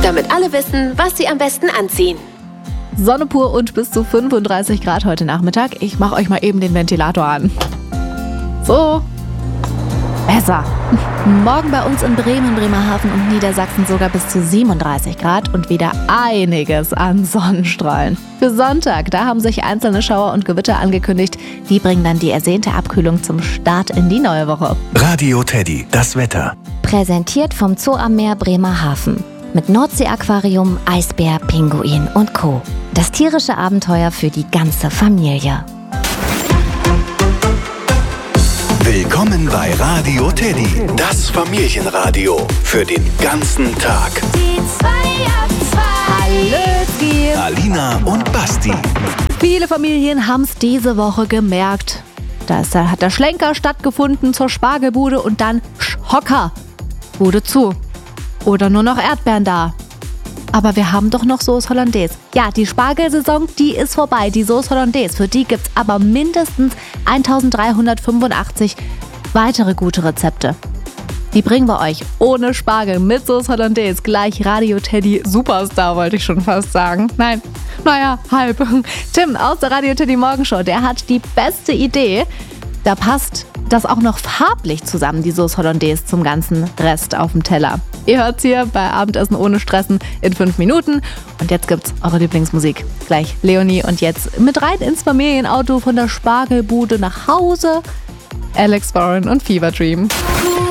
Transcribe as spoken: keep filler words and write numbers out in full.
damit alle wissen, was sie am besten anziehen. Sonne pur und bis zu fünfunddreißig Grad heute Nachmittag. Ich mache euch mal eben den Ventilator an. So. Besser. Morgen bei uns in Bremen, Bremerhaven und Niedersachsen sogar bis zu siebenunddreißig Grad und wieder einiges an Sonnenstrahlen. Für Sonntag, da haben sich einzelne Schauer und Gewitter angekündigt. Die bringen dann die ersehnte Abkühlung zum Start in die neue Woche. Radio Teddy, das Wetter. Präsentiert vom Zoo am Meer Bremerhaven. Mit Nordsee-Aquarium, Eisbär, Pinguin und Co. Das tierische Abenteuer für die ganze Familie. Willkommen bei Radio Teddy, das Familienradio für den ganzen Tag. Die zwei ab zwei. Hallöski! Alina und Basti. Viele Familien haben es diese Woche gemerkt. Da ist, da hat der Schlenker stattgefunden zur Spargelbude und dann Schocker. Bude zu. Oder nur noch Erdbeeren da. Aber wir haben doch noch Sauce Hollandaise. Ja, die Spargelsaison, die ist vorbei. Die Sauce Hollandaise, für die gibt's aber mindestens eintausenddreihundertfünfundachtzig weitere gute Rezepte. Die bringen wir euch ohne Spargel mit Sauce Hollandaise. Gleich Radio Teddy Superstar, wollte ich schon fast sagen. Nein, naja, halb. Tim aus der Radio Teddy Morgenshow, der hat die beste Idee. Da passt das auch noch farblich zusammen, die Sauce Hollandaise zum ganzen Rest auf dem Teller. Ihr hört's hier bei Abendessen ohne Stressen in fünf Minuten. Und jetzt gibt's eure Lieblingsmusik. Gleich Leonie und jetzt mit rein ins Familienauto von der Spargelbude nach Hause. Alex Warren und Fever Dream.